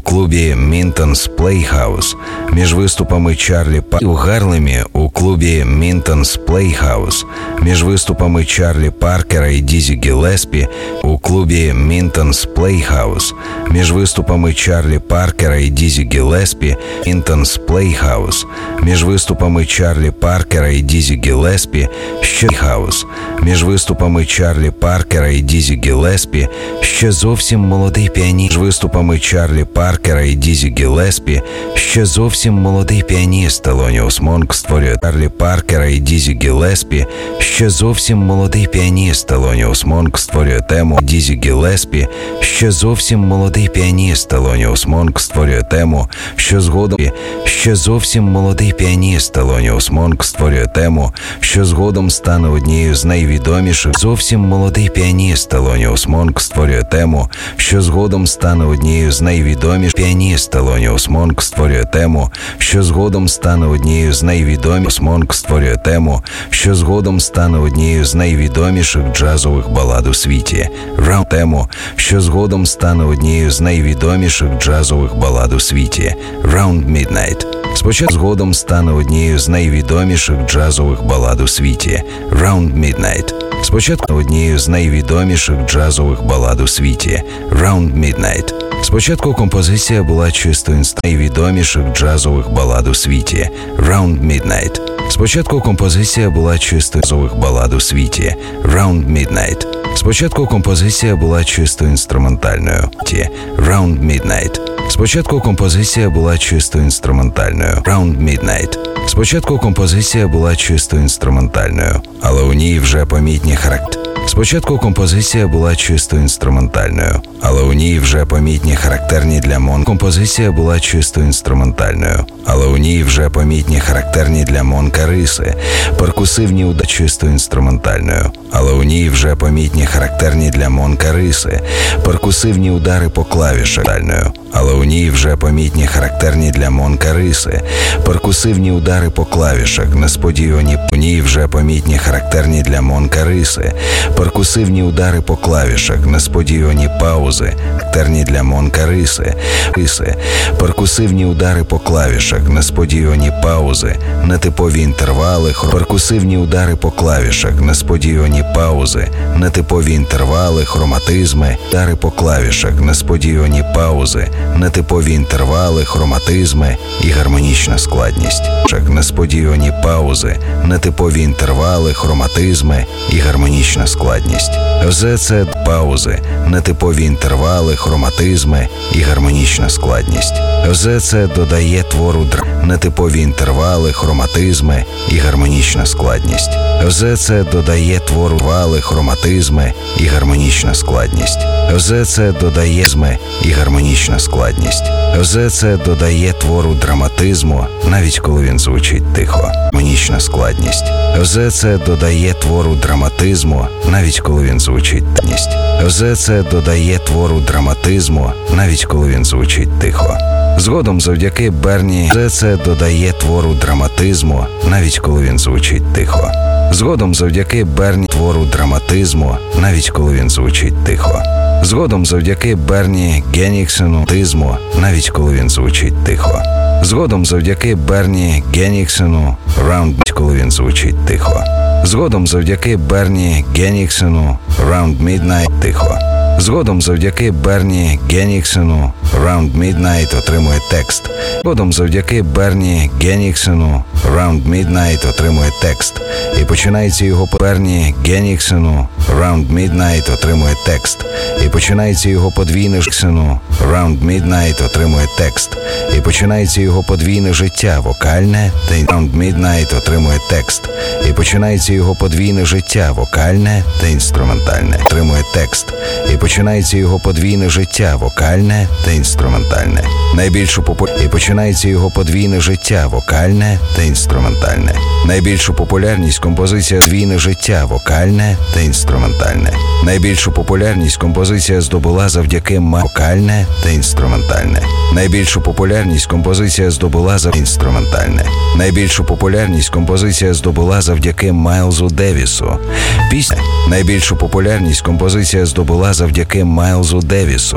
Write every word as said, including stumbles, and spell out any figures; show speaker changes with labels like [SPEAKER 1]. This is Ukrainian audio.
[SPEAKER 1] клубі Мінтонс Плейхаус. Між виступами Чарлі Паркера у Гарлемі у клубі Мінтонс Плейхаус. Між виступами Чарлі Паркера і Дізі Гілеспі у клубі Мінтонс Плейхаус. Між виступами Чарлі Паркера і Дізі Гілеспі Мінтонс Плейхаус. Між виступами Чарлі Паркера і Дізі Гілеспі ще хаус. Між виступами Чарлі Паркера і Дізі Гілеспі ще зовсім молодий піаніст. Між виступами Чарлі Паркера і Дізі Гілеспі ще зовсім молодий піаніст Телоніус Монк створює Чарлі Паркера і Дізі Гілеспі ще зовсім молодий піаніст Телоніус Монк створює тему Дізі Гілеспі ще зовсім молодий піаніст Телоніус Монк створює тему, що згодом ще зовсім молодий піаніст Телоніус Монк створює тему, що згодом стане однією з найвідоміших. Зовсім молодий піаніст Телоніус Монк створює тему, що згодом стане однією з найвідоміших. Піаніст Телоніус Монк створює тему, що згодом стане однією з найвідоміших. Монк створює тему, що згодом стане однією з найвідоміших джазових балад у світі. Раунд тему, що згодом стане однією з найвідоміших джазових балад у світі. Round Midnight. Спочатку згодом стане однією з найвідоміших джазових балад у світі. Round Midnight. Спочатку однією з найвідоміших джазових балад у світі. Round Midnight. Спочатку композиція була чисто інст... найвідоміших джазових балад у світі. Round Midnight. Спочатку композиція була чисто джазових балад у світі. Round Midnight. Спочатку композиція була чисто інструментальною. Round Midnight. Спочатку композиція була чисто інструментальною. Round Midnight. Спочатку композиція була чисто інструментальною, але у ній вже помітні характери. Спочатку композиція була чисто інструментальною, але у ній вже помітні характерні для Мон. Композиція була чисто інструментальною, але у ній вже помітні характерні для Монка риси. Перкусивні удари чисто інструментальною, але у ній вже помітні характерні для Монка риси. Перкусивні удари по клавішах дальною, але у ній вже помітні характерні для Монка риси. Перкусивні удари по клавішах несподівані, у ній вже помітні характерні для Монка риси. Перкусивні удари по клавішах, несподівані паузи, характерні для Монка риси. риси. Перкусивні удари по клавішах, несподівані паузи, нетипові інтервали. Перкусивні удари по клавішах, несподівані паузи, нетипові інтервали, хроматизми. Удари по клавішах, несподівані паузи, нетипові інтервали, хроматизми і гармонічна складність. Несподівані паузи, нетипові інтервали, хроматизми і гармонічна складність. Все це паузи, нетипові інтервали, хроматизми і гармонічна складність. Все це додає твору др... нетипові інтервали, хроматизми і гармонічна складність. Все це додає твору вали, хроматизми і гармонічна складність. Все це додає зми і гармонічна складність. Все це додає твору драматизму, навіть коли він звучить тихо. Гармонічна складність. Все це додає твору драматизму, навіть коли він звучить тихо. Все це додає твору драматизму, навіть коли він звучить тихо. Згодом завдяки Берні все це додає твору драматизму, навіть коли він звучить тихо. Згодом завдяки Берні твору драматизму, навіть коли він звучить тихо. Згодом завдяки Берні Геніксену тизму, навіть коли він звучить тихо. Згодом завдяки Берні Геніксену раунд, коли він звучить тихо. Згодом завдяки Берні Геніксену Round Midnight тихо. Згодом завдяки Берні Геніксену Round Midnight отримує текст. Згодом завдяки Берні Геніксену Round Midnight отримує текст. І починається його Берні Геніксену Round Midnight отримує текст. І починається його подвійне Геніксену Round Midnight отримує текст. І починається його подвійне життя вокальне та Round Midnight отримує текст. І починається його подвійне життя вокальне та інструментальне отримує текст. І починається його подвійне життя вокальне та інструментальне. Найбільшу попу... І починається його подвійне життя вокальне та інструментальне. Найбільшу популярність композиція подвійне життя вокальне та інструментальне. Найбільшу популярність композиція здобула завдяки вокальне та інструментальне. Найбільшу популярність композиція здобула за інструментальне. Найбільшу популярність композиція здобула завдяки Майлзу Девісу. Пісня. Найбільшу популярність композиція здобула завдяки Майлзу Девісу.